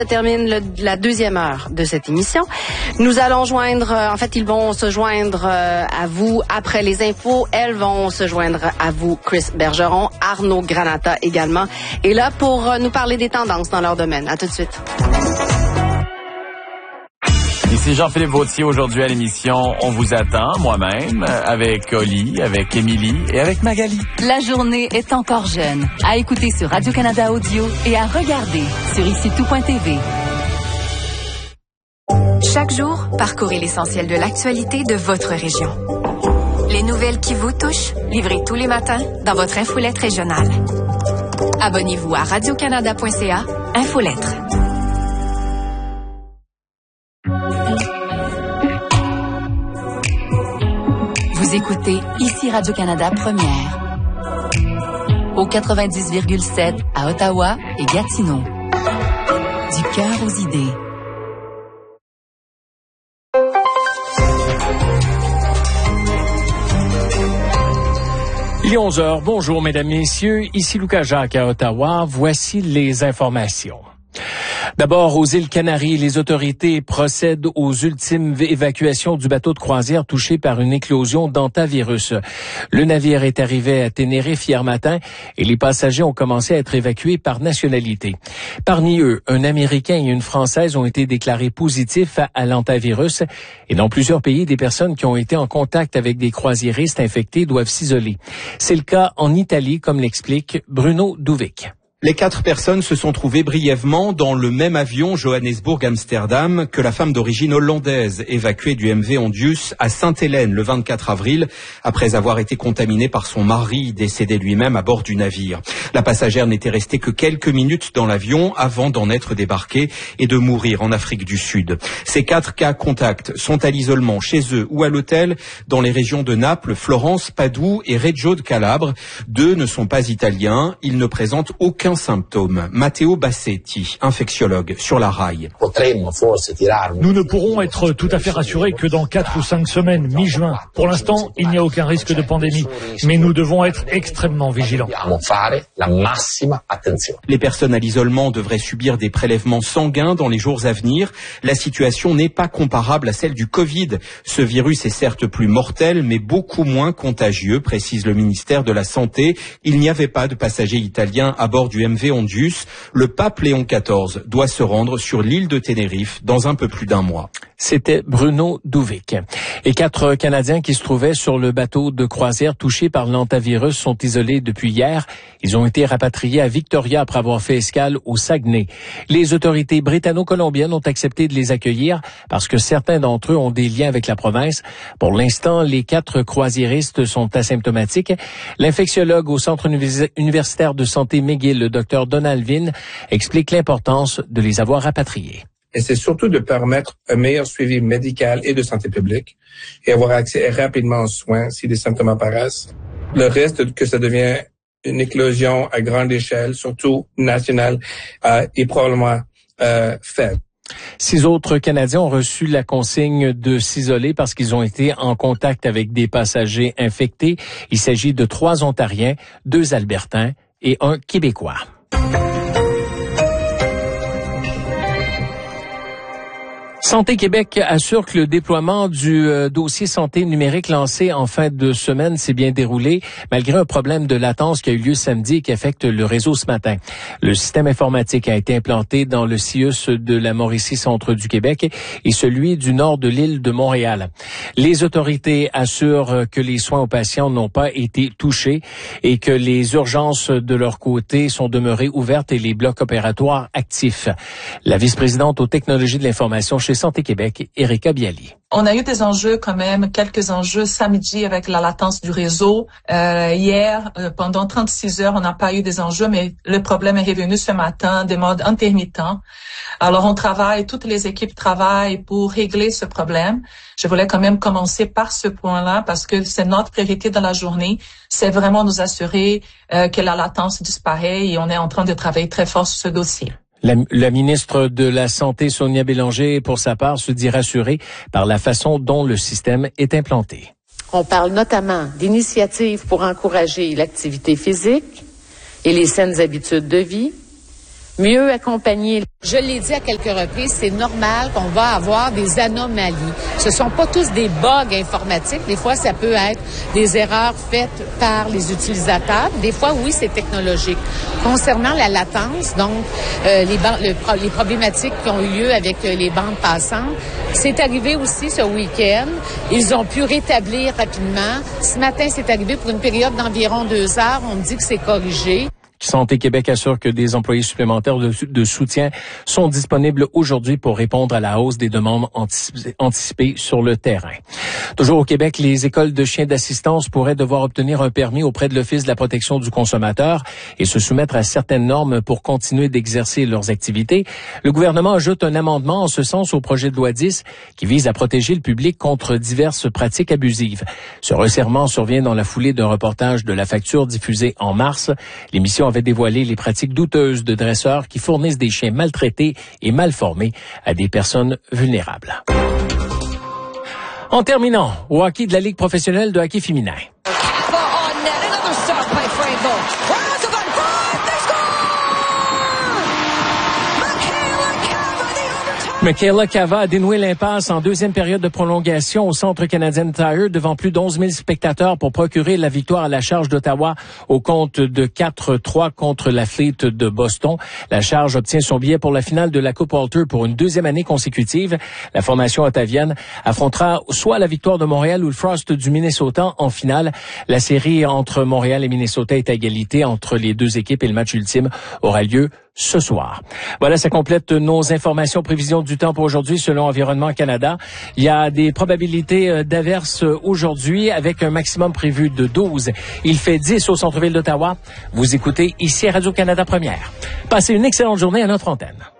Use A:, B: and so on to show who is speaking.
A: Termine la deuxième heure de cette émission. Nous allons joindre, ils vont se joindre à vous après les infos. Elles vont se joindre à vous, Chris Bergeron, Arnaud Granata également. Et là, pour nous parler des tendances dans leur domaine. À tout de suite.
B: Ici Jean-Philippe Vautier, aujourd'hui à l'émission On vous attend, moi-même, avec Oli, avec Émilie et avec Magali.
C: La journée est encore jeune. À écouter sur Radio-Canada Audio et à regarder sur IciTout.tv.
D: Chaque jour, parcourez l'essentiel de l'actualité de votre région. Les nouvelles qui vous touchent, livrées tous les matins dans votre infolette régionale. Abonnez-vous à radiocanada.ca, Infolettre.
C: Vous écoutez ici Radio-Canada Première. Au 90,7 à Ottawa et Gatineau. Du cœur aux idées.
E: Il est 11h. Bonjour, mesdames, messieurs. Ici Lucas Jacques à Ottawa. Voici les informations. D'abord, aux îles Canaries, les autorités procèdent aux ultimes évacuations du bateau de croisière touché par une éclosion d'hantavirus. Le navire est arrivé à Tenerife hier matin et les passagers ont commencé à être évacués par nationalité. Parmi eux, un Américain et une Française ont été déclarés positifs à l'hantavirus et dans plusieurs pays, des personnes qui ont été en contact avec des croisiéristes infectés doivent s'isoler. C'est le cas en Italie, comme l'explique Bruno Douvic.
F: Les 4 personnes se sont trouvées brièvement dans le même avion Johannesburg-Amsterdam que la femme d'origine hollandaise évacuée du MV Ondius à Sainte-Hélène le 24 avril après avoir été contaminée par son mari décédé lui-même à bord du navire. La passagère n'était restée que quelques minutes dans l'avion avant d'en être débarquée et de mourir en Afrique du Sud. Ces 4 cas contacts sont à l'isolement chez eux ou à l'hôtel dans les régions de Naples, Florence, Padoue et Reggio de Calabre. 2 ne sont pas italiens, ils ne présentent aucun symptôme. Matteo Bassetti, infectiologue sur la RAI.
G: Nous ne pourrons être tout à fait rassurés que dans 4 ou 5 semaines, mi-juin. Pour l'instant, il n'y a aucun risque de pandémie, mais nous devons être extrêmement vigilants.
F: Les personnes à l'isolement devraient subir des prélèvements sanguins dans les jours à venir. La situation n'est pas comparable à celle du Covid. Ce virus est certes plus mortel, mais beaucoup moins contagieux, précise le ministère de la Santé. Il n'y avait pas de passagers italiens à bord du MV Ondius. Le pape Léon XIV doit se rendre sur l'île de Tenerife dans un peu plus d'1 mois.
E: C'était Bruno Douvic. Et 4 Canadiens qui se trouvaient sur le bateau de croisière touché par l'hantavirus sont isolés depuis hier. Ils ont été rapatriés à Victoria après avoir fait escale au Saguenay. Les autorités britanno-colombiennes ont accepté de les accueillir parce que certains d'entre eux ont des liens avec la province. Pour l'instant, les 4 croisiéristes sont asymptomatiques. L'infectiologue au Centre universitaire de santé McGill, le Dr Donald Vin, explique l'importance de les avoir rapatriés.
H: Et c'est surtout de permettre un meilleur suivi médical et de santé publique et avoir accès rapidement aux soins si des symptômes apparaissent. Le reste, que ça devient une éclosion à grande échelle, surtout nationale, est probablement faible.
E: 6 autres Canadiens ont reçu la consigne de s'isoler parce qu'ils ont été en contact avec des passagers infectés. Il s'agit de 3 Ontariens, 2 Albertains et 1 Québécois. Santé Québec assure que le déploiement du dossier santé numérique lancé en fin de semaine s'est bien déroulé, malgré un problème de latence qui a eu lieu samedi et qui affecte le réseau ce matin. Le système informatique a été implanté dans le CIUS de la Mauricie centre du Québec et celui du nord de l'île de Montréal. Les autorités assurent que les soins aux patients n'ont pas été touchés et que les urgences de leur côté sont demeurées ouvertes et les blocs opératoires actifs. La vice-présidente aux technologies de l'information chez Santé Québec, Erika Bialy.
I: On a eu des enjeux quand même, quelques enjeux samedi avec la latence du réseau. Hier, pendant 36 heures, on n'a pas eu des enjeux, mais le problème est revenu ce matin de mode intermittent. Alors on travaille, toutes les équipes travaillent pour régler ce problème. Je voulais quand même commencer par ce point-là parce que c'est notre priorité dans la journée. C'est vraiment nous assurer que la latence disparaît et on est en train de travailler très fort sur ce dossier.
E: La ministre de la Santé, Sonia Bélanger, pour sa part, se dit rassurée par la façon dont le système est implanté.
J: On parle notamment d'initiatives pour encourager l'activité physique et les saines habitudes de vie, mieux accompagner.
K: Je l'ai dit à quelques reprises, c'est normal qu'on va avoir des anomalies. Ce sont pas tous des bugs informatiques. Des fois, ça peut être des erreurs faites par les utilisateurs. Des fois, oui, c'est technologique. Concernant la latence, donc les problématiques qui ont eu lieu avec les bandes passantes, c'est arrivé aussi ce week-end. Ils ont pu rétablir rapidement. Ce matin, c'est arrivé pour une période d'environ 2 heures. On me dit que c'est corrigé.
E: Santé Québec assure que des employés supplémentaires de soutien sont disponibles aujourd'hui pour répondre à la hausse des demandes anticipées sur le terrain. Toujours au Québec, les écoles de chiens d'assistance pourraient devoir obtenir un permis auprès de l'Office de la protection du consommateur et se soumettre à certaines normes pour continuer d'exercer leurs activités. Le gouvernement ajoute un amendement en ce sens au projet de loi 10 qui vise à protéger le public contre diverses pratiques abusives. Ce resserrement survient dans la foulée d'un reportage de La Facture diffusé en mars. L'émission avait dévoilé les pratiques douteuses de dresseurs qui fournissent des chiens maltraités et mal formés à des personnes vulnérables. En terminant, au hockey de la Ligue professionnelle de hockey féminin. Michaela Cava a dénoué l'impasse en deuxième période de prolongation au Centre Canadian Tire devant plus d'11 000 spectateurs pour procurer la victoire à la charge d'Ottawa au compte de 4-3 contre la Fleet de Boston. La charge obtient son billet pour la finale de la Coupe Walter pour une deuxième année consécutive. La formation ottavienne affrontera soit la victoire de Montréal ou le Frost du Minnesota en finale. La série entre Montréal et Minnesota est à égalité entre les deux équipes et le match ultime aura lieu ce soir. Voilà, ça complète nos informations prévisions du temps pour aujourd'hui selon Environnement Canada. Il y a des probabilités d'averses aujourd'hui avec un maximum prévu de 12. Il fait 10 au centre-ville d'Ottawa. Vous écoutez ici Radio-Canada Première. Passez une excellente journée à notre antenne.